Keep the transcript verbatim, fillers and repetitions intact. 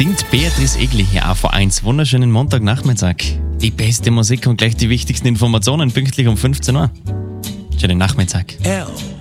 singt Beatrice Egli hier auf V eins. Wunderschönen Montagnachmittag. Die beste Musik und gleich die wichtigsten Informationen pünktlich um fünfzehn Uhr. Schönen Nachmittag. L